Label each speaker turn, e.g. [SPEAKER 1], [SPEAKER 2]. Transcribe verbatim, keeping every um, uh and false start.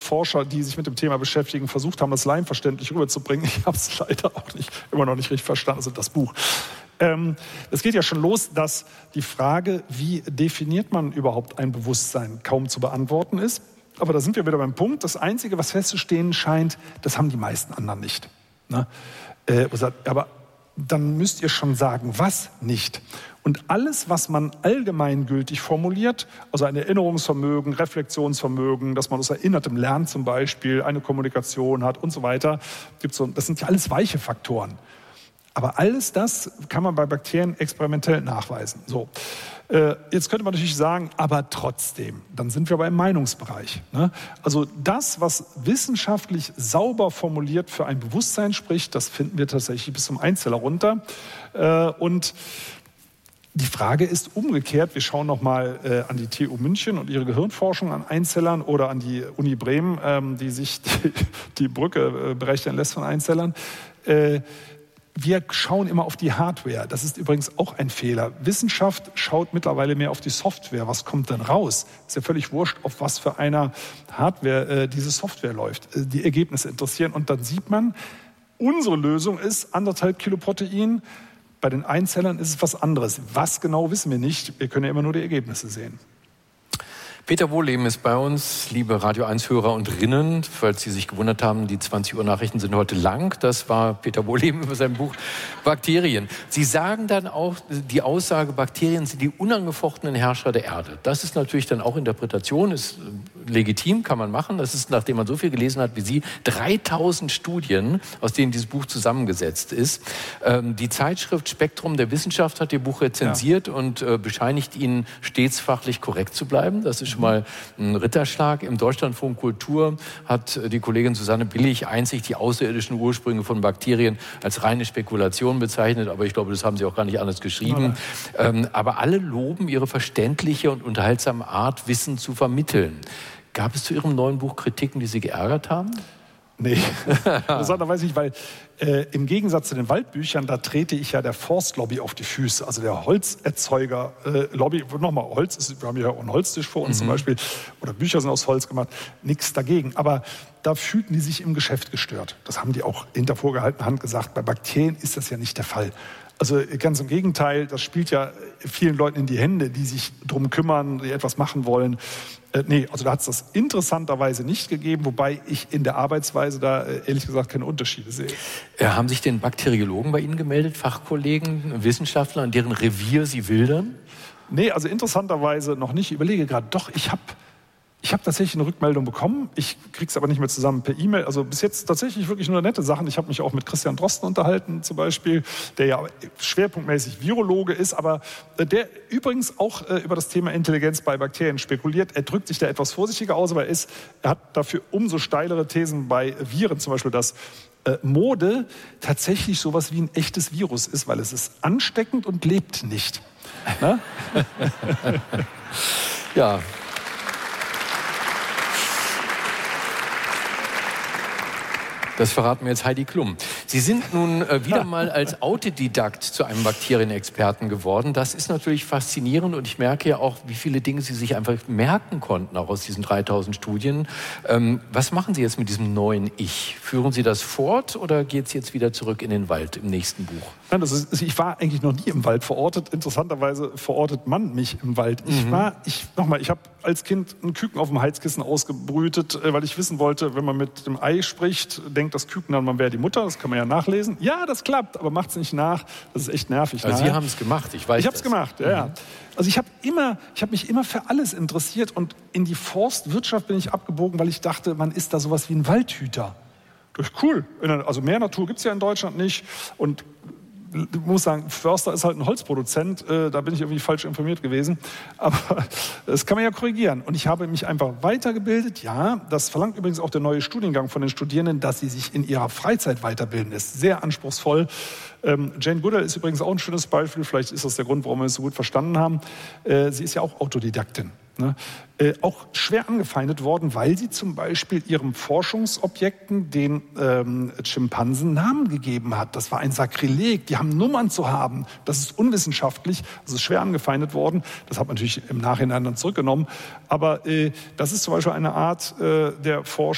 [SPEAKER 1] Forscher, die sich mit dem Thema beschäftigen, versucht haben, das laienverständlich rüberzubringen. Ich habe es leider auch nicht, immer noch nicht richtig verstanden, also das Buch. Ähm, es geht ja schon los, dass die Frage, wie definiert man überhaupt ein Bewusstsein, kaum zu beantworten ist. Aber da sind wir wieder beim Punkt. Das Einzige, was festzustehen scheint, das haben die meisten anderen nicht. Ne? Äh, aber dann müsst ihr schon sagen, was nicht. Und alles, was man allgemeingültig formuliert, also ein Erinnerungsvermögen, Reflexionsvermögen, dass man aus Erinnertem lernt zum Beispiel, eine Kommunikation hat und so weiter, gibt's so, das sind ja alles weiche Faktoren. Aber alles das kann man bei Bakterien experimentell nachweisen. So. Äh, jetzt könnte man natürlich sagen, aber trotzdem, dann sind wir aber im Meinungsbereich. Ne? Also das, was wissenschaftlich sauber formuliert für ein Bewusstsein spricht, das finden wir tatsächlich bis zum Einzeller runter. Äh, und die Frage ist umgekehrt, wir schauen nochmal äh, an die T U München und ihre Gehirnforschung an Einzellern oder an die Uni Bremen, ähm, die sich die, die Brücke äh, berechnen lässt von Einzellern. Äh, Wir schauen immer auf die Hardware. Das ist übrigens auch ein Fehler. Wissenschaft schaut mittlerweile mehr auf die Software. Was kommt denn raus? Ist ja völlig wurscht, auf was für einer Hardware äh, diese Software läuft. Äh, die Ergebnisse interessieren. Und dann sieht man, unsere Lösung ist anderthalb Kilo Protein. Bei den Einzellern ist es was anderes. Was genau, wissen wir nicht. Wir können ja immer nur die Ergebnisse sehen.
[SPEAKER 2] Peter Wohlleben ist bei uns, liebe Radio eins Hörer und Rinnen. Falls Sie sich gewundert haben, die zwanzig Uhr Nachrichten sind heute lang. Das war Peter Wohlleben über sein Buch Bakterien. Sie sagen dann auch die Aussage, Bakterien sind die unangefochtenen Herrscher der Erde. Das ist natürlich dann auch Interpretation, ist legitim, kann man machen. Das ist, nachdem man so viel gelesen hat wie Sie, dreitausend Studien, aus denen dieses Buch zusammengesetzt ist. Ähm, die Zeitschrift Spektrum der Wissenschaft hat Ihr Buch rezensiert ja. und äh, bescheinigt Ihnen, stets fachlich korrekt zu bleiben. Das ist schon mal ein Ritterschlag. Im Deutschlandfunk Kultur hat die Kollegin Susanne Billig einzig die außerirdischen Ursprünge von Bakterien als reine Spekulation bezeichnet. Aber ich glaube, das haben Sie auch gar nicht anders geschrieben. Ähm, aber alle loben Ihre verständliche und unterhaltsame Art, Wissen zu vermitteln. Gab es zu Ihrem neuen Buch Kritiken, die Sie geärgert haben?
[SPEAKER 1] Nee, das weiß ich, weil äh, im Gegensatz zu den Waldbüchern, da trete ich ja der Forstlobby auf die Füße, also der Holzerzeuger-Lobby. Äh, Nochmal, Holz ist, wir haben ja auch einen Holztisch vor uns mhm. zum Beispiel, oder Bücher sind aus Holz gemacht, nichts dagegen. Aber da fühlten die sich im Geschäft gestört. Das haben die auch hinter vorgehaltener Hand gesagt. Bei Bakterien ist das ja nicht der Fall. Also ganz im Gegenteil, das spielt ja vielen Leuten in die Hände, die sich drum kümmern, die etwas machen wollen. Äh, nee, also da hat es das interessanterweise nicht gegeben, wobei ich in der Arbeitsweise da äh, ehrlich gesagt keine Unterschiede sehe.
[SPEAKER 2] Äh, haben sich denn Bakteriologen bei Ihnen gemeldet, Fachkollegen, Wissenschaftler, an deren Revier Sie wildern?
[SPEAKER 1] Nee, also interessanterweise noch nicht. Ich überlege gerade, doch, ich habe Ich habe tatsächlich eine Rückmeldung bekommen. Ich kriege es aber nicht mehr zusammen per E-Mail. Also bis jetzt tatsächlich wirklich nur nette Sachen. Ich habe mich auch mit Christian Drosten unterhalten zum Beispiel, der ja schwerpunktmäßig Virologe ist, aber der übrigens auch äh, über das Thema Intelligenz bei Bakterien spekuliert. Er drückt sich da etwas vorsichtiger aus, aber er, ist, er hat dafür umso steilere Thesen bei Viren. Zum Beispiel, dass äh, Mode tatsächlich sowas wie ein echtes Virus ist, weil es ist ansteckend und lebt nicht. Na?
[SPEAKER 2] Ja. Das verraten mir jetzt Heidi Klum. Sie sind nun äh, wieder mal als Autodidakt zu einem Bakterienexperten geworden. Das ist natürlich faszinierend und ich merke ja auch, wie viele Dinge Sie sich einfach merken konnten, auch aus diesen dreitausend Studien. Ähm, was machen Sie jetzt mit diesem neuen Ich? Führen Sie das fort oder geht es jetzt wieder zurück in den Wald im nächsten Buch?
[SPEAKER 1] Nein, das ist, ich war eigentlich noch nie im Wald verortet. Interessanterweise verortet man mich im Wald. Ich
[SPEAKER 2] Mhm.
[SPEAKER 1] war, ich nochmal, ich habe als Kind ein Küken auf dem Heizkissen ausgebrütet, weil ich wissen wollte, wenn man mit dem Ei spricht, denkt das Küken dann, man wäre die Mutter. Das kann man ja nachlesen. Ja, das klappt, aber macht es nicht nach. Das ist echt nervig.
[SPEAKER 2] Also Sie haben es gemacht, ich weiß
[SPEAKER 1] Ich habe es gemacht, ja,
[SPEAKER 2] mhm.
[SPEAKER 1] ja. Also ich habe immer, ich habe mich immer für alles interessiert und in die Forstwirtschaft bin ich abgebogen, weil ich dachte, man ist da sowas wie ein Waldhüter. Das ist cool. Also mehr Natur gibt es ja in Deutschland nicht und ich muss sagen, Förster ist halt ein Holzproduzent, äh, da bin ich irgendwie falsch informiert gewesen, aber das kann man ja korrigieren. Und ich habe mich einfach weitergebildet, ja, das verlangt übrigens auch der neue Studiengang von den Studierenden, dass sie sich in ihrer Freizeit weiterbilden, ist sehr anspruchsvoll. Ähm, Jane Goodall ist übrigens auch ein schönes Beispiel, vielleicht ist das der Grund, warum wir es so gut verstanden haben. Äh, sie ist ja auch Autodidaktin. Ne? Äh, auch schwer angefeindet worden, weil sie zum Beispiel ihren Forschungsobjekten den ähm, Schimpansen Namen gegeben hat. Das war ein Sakrileg, die haben Nummern zu haben. Das ist unwissenschaftlich, das ist schwer angefeindet worden. Das hat man natürlich im Nachhinein dann zurückgenommen. Aber äh, das ist zum Beispiel eine Art äh, der Forschung,